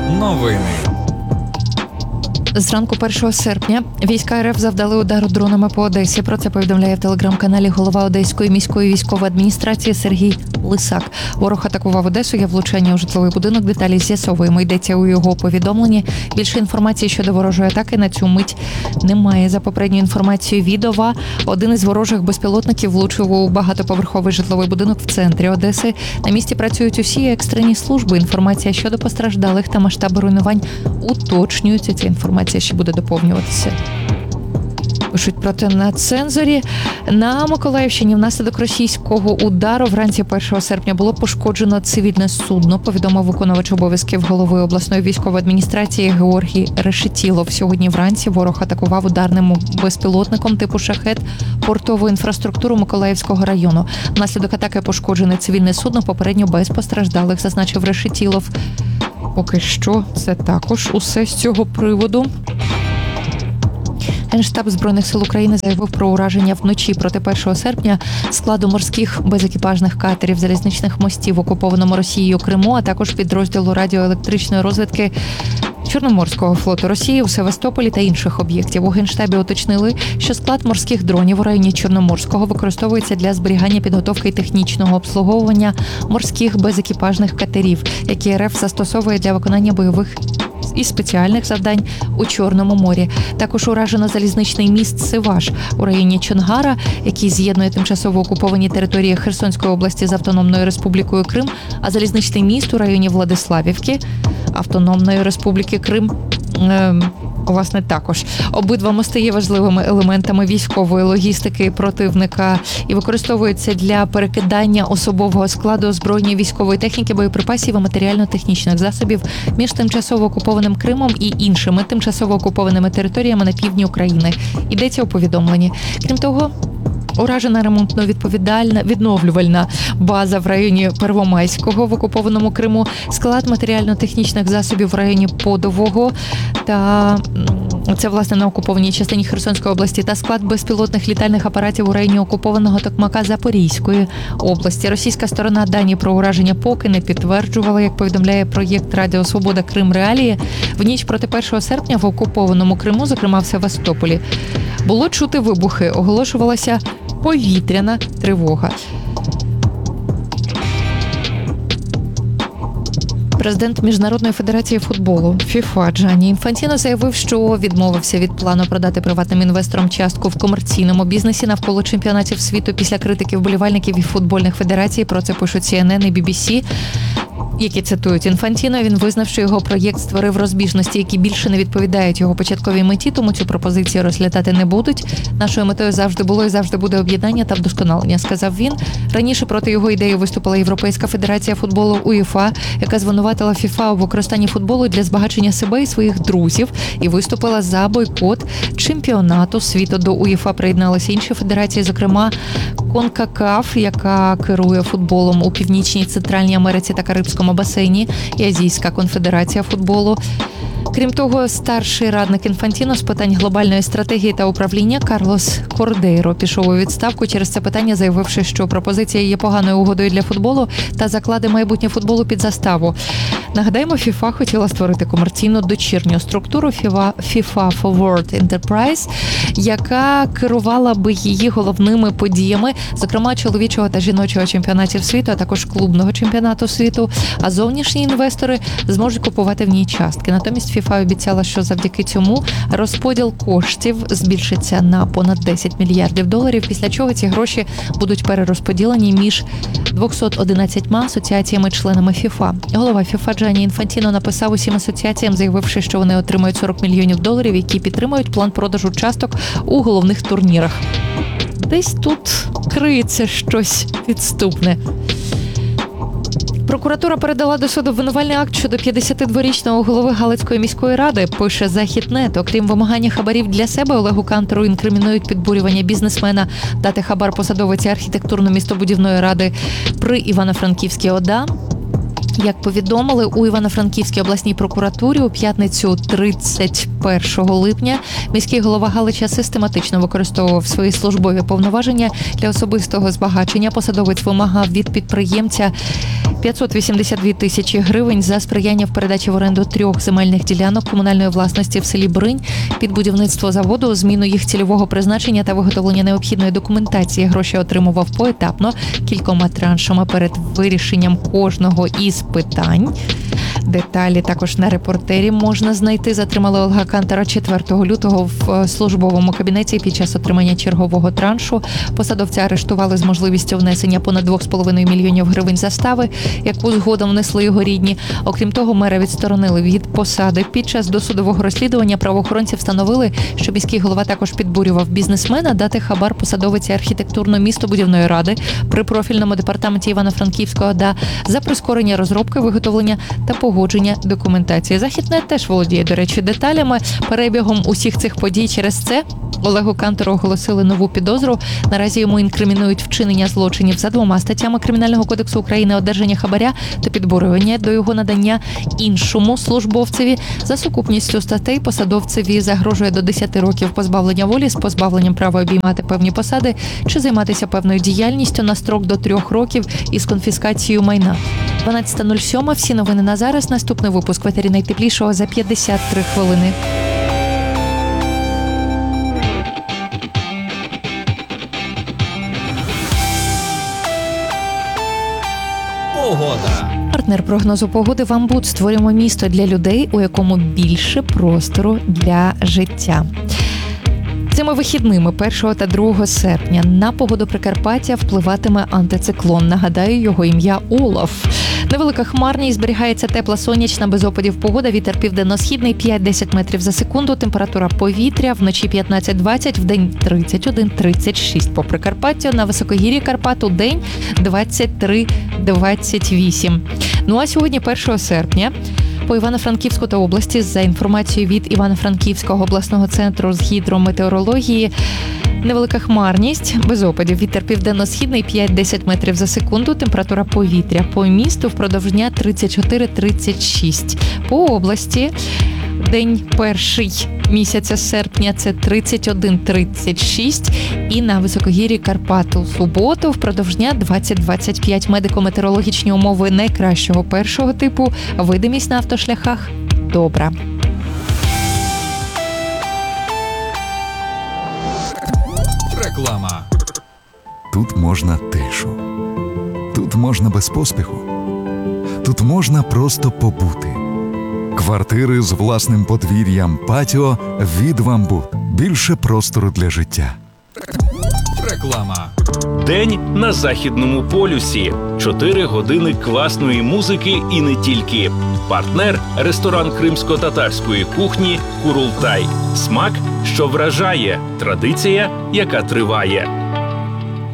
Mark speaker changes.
Speaker 1: Новини.
Speaker 2: Зранку 1 серпня війська РФ завдали удару дронами по Одесі. Про це повідомляє в телеграм-каналі голова Одеської міської військової адміністрації Сергій Лисак. Ворог атакував Одесу, є влучання у житловий будинок. Деталі з'ясовуємо. Йдеться у його повідомленні. Більше інформації щодо ворожої атаки на цю мить немає. За попередньою інформацією від ОВА, один із ворожих безпілотників влучив у багатоповерховий житловий будинок в центрі Одеси. На місці працюють усі екстрені служби. Інформація щодо постраждалих та масштаби руйнувань уточнюється. Ця інформація ще буде доповнюватися. Пишуть про те на цензорі. На Миколаївщині внаслідок російського удару вранці 1 серпня було пошкоджено цивільне судно, повідомив виконувач обов'язків голови обласної військової адміністрації Георгій Решетілов. Сьогодні вранці ворог атакував ударним безпілотником типу «Шахет» портову інфраструктуру Миколаївського району. Внаслідок атаки пошкоджене цивільне судно, попередньо без постраждалих, зазначив Решетілов. Поки що це також усе з цього приводу. Генштаб Збройних сил України заявив про ураження вночі проти 1 серпня складу морських безекіпажних катерів, залізничних мостів в окупованому Росією Криму, а також підрозділу радіоелектричної розвідки Чорноморського флоту Росії у Севастополі та інших об'єктів. У Генштабі уточнили, що склад морських дронів у районі Чорноморського використовується для зберігання, підготовки і технічного обслуговування морських безекіпажних катерів, які РФ застосовує для виконання бойових і спеціальних завдань у Чорному морі. Також уражено залізничний міст Сиваш у районі Чонгара, який з'єднує тимчасово окуповані території Херсонської області з Автономною Республікою Крим, а залізничний міст у районі Владиславівки Автономної Республіки Крим власне також. Обидва мости є важливими елементами військової логістики противника і використовуються для перекидання особового складу озброєння військової техніки, боєприпасів і матеріально-технічних засобів між тимчасово окупованим Кримом і іншими тимчасово окупованими територіями на півдні України. Йдеться у повідомленні. Крім того, уражена ремонтно-відновлювальна база в районі Первомайського в окупованому Криму, склад матеріально-технічних засобів в районі Подового та це, власне, на окупованій частині Херсонської області та склад безпілотних літальних апаратів у районі окупованого Токмака Запорізької області. Російська сторона дані про ураження поки не підтверджувала, як повідомляє проєкт Радіо Свобода Крим Реалії. В ніч проти 1 серпня в окупованому Криму, зокрема в Севастополі, було чути вибухи, оголошувалася повітряна тривога. Президент Міжнародної федерації футболу ФІФА Джанні Інфантіно заявив, що відмовився від плану продати приватним інвесторам частку в комерційному бізнесі навколо чемпіонатів світу після критики вболівальників і футбольних федерацій. Про це пишуть CNN і BBC, які цитують Інфантіно. Він визнав, що його проєкт створив розбіжності, які більше не відповідають його початковій меті, тому цю пропозицію розглядати не будуть. Нашою метою завжди було і завжди буде об'єднання та вдосконалення, сказав він. Раніше проти його ідеї виступила Європейська федерація футболу УЄФА, яка звинуватила ФІФА у використанні футболу для збагачення себе і своїх друзів і виступила за бойкот чемпіонату світу. До УЄФА приєдналися інші федерації, зокрема КОНКАКАФ, яка керує футболом у Північній, Центральній Америці та Карибському басейні, і Азійська конфедерація футболу. Крім того, старший радник Інфантіно з питань глобальної стратегії та управління Карлос Кордейро пішов у відставку через це питання, заявивши, що пропозиція є поганою угодою для футболу та закладе майбутнє футболу під заставу. Нагадаємо, ФІФА хотіла створити комерційну дочірню структуру FIFA Forward Enterprise, яка керувала би її головними подіями, зокрема чоловічого та жіночого чемпіонатів світу, а також клубного чемпіонату світу, а зовнішні інвестори зможуть купувати в ній частки. Натомість ФІФА обіцяла, що завдяки цьому розподіл коштів збільшиться на понад $10 мільярдів, після чого ці гроші будуть перерозподілені між 211 асоціаціями-членами ФІФА. Голова ФІФА Джанні Інфантіно написав усім асоціаціям, заявивши, що вони отримають $40 мільйонів, які підтримують план продажу часток у головних турнірах. Десь тут криється щось підступне. Прокуратура передала до суду обвинувальний акт щодо 52-річного голови Галицької міської ради, пише Західнет. Окрім вимагання хабарів для себе, Олегу Кантору інкримінують підбурювання бізнесмена дати хабар посадовиці архітектурно-містобудівної ради при Івано-Франківській ОДА. Як повідомили у Івано-Франківській обласній прокуратурі, у п'ятницю 31 липня міський голова Галича систематично використовував свої службові повноваження для особистого збагачення. Посадовець вимагав від підприємця 582 тисячі гривень за сприяння в передачі в оренду 3 земельних ділянок комунальної власності в селі Бринь під будівництво заводу, зміну їх цільового призначення та виготовлення необхідної документації. Гроші отримував поетапно кількома траншами перед вирішенням кожного із питань. Деталі також на Репортері можна знайти. Затримали Олега Кантера 4 лютого в службовому кабінеті під час отримання чергового траншу. Посадовця арештували з можливістю внесення понад 2,5 мільйонів гривень застави, яку згодом внесли його рідні. Окрім того, мера відсторонили від посади. Під час досудового розслідування правоохоронці встановили, що міський голова також підбурював бізнесмена дати хабар посадовиці архітектурно-містобудівної ради при профільному департаменті Івано-Франківського ОДА за прискорення розробки, виготовлення та погодження документації. Західнет теж володіє, до речі, деталями, перебігом усіх цих подій. Через це Олегу Кантору оголосили нову підозру. Наразі йому інкримінують вчинення злочинів за 2 статтями Кримінального кодексу України: одержання хабаря та підбурювання до його надання іншому службовцеві. За сукупністю статей посадовцеві загрожує до 10 років позбавлення волі з позбавленням права обіймати певні посади чи займатися певною діяльністю на строк до 3 років із конфіскацією майна. 12.07. Всі новини на зараз. Наступний випуск в етері найтеплішого за 53 хвилини.
Speaker 1: Погода.
Speaker 2: Партнер прогнозу погоди «Вамбуд». Створюємо місто для людей, у якому більше простору для життя. Цими вихідними 1 та 2 серпня на погоду Прикарпаття впливатиме антициклон. Нагадаю, його ім'я Олаф. Невелика хмарність, зберігається тепла сонячна, без опадів погода, вітер південно-східний 5-10 метрів за секунду, температура повітря вночі 15-20, вдень 31-36 по Прикарпаттю, на високогір'ї Карпат у день 23-28. Ну а сьогодні 1 серпня по Івано-Франківську та області, за інформацією від Івано-Франківського обласного центру з гідрометеорології, невелика хмарність, без опадів, вітер південно-східний 5-10 метрів за секунду, температура повітря по місту впродовж дня 34-36. По області день перший місяця серпня – це 31-36, і на високогір'ї Карпат у суботу впродовж дня 20-25. Медико-метеорологічні умови найкращого першого типу, видимість на автошляхах добра.
Speaker 1: Реклама.
Speaker 3: Тут можна тишу. Тут можна без поспіху. Тут можна просто побути. Квартири з власним подвір'ям, патіо від «Вамбуд». Більше простору для життя.
Speaker 1: Реклама.
Speaker 4: День на Західному полюсі. 4 години класної музики і не тільки. Партнер – ресторан кримсько-татарської кухні «Курултай». Смак, що вражає. Традиція, яка триває.